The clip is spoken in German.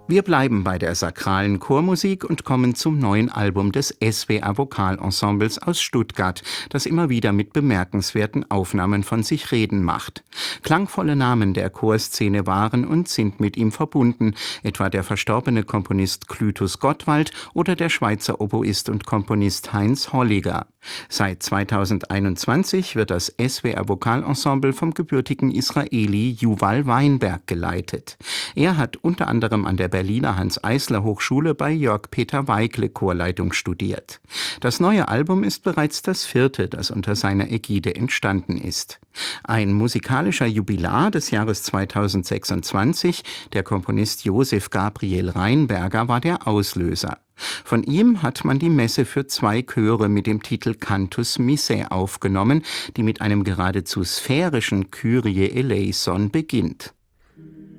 Wir bleiben bei der sakralen Chormusik und kommen zum neuen Album des SWR Vokalensembles aus Stuttgart, das immer wieder mit bemerkenswerten Aufnahmen von sich reden macht. Klangvolle Namen der Chorszene waren und sind mit ihm verbunden, etwa der verstorbene Komponist Clytus Gottwald oder der Schweizer Oboist und Komponist Heinz Holliger. Seit 2021 wird das SWR Vokalensemble vom gebürtigen Israeli Yuval Weinberg geleitet. Er hat unter anderem an der Berliner Hanns-Eisler-Hochschule bei Jörg Peter Weigle Chorleitung studiert. Das neue Album ist bereits das 4., das unter seiner Ägide entstanden ist. Ein musikalischer Jubilar des Jahres 2026, der Komponist Josef Gabriel Rheinberger, war der Auslöser. Von ihm hat man die Messe für 2 Chöre mit dem Titel Cantus Missae aufgenommen, die mit einem geradezu sphärischen Kyrie eleison beginnt.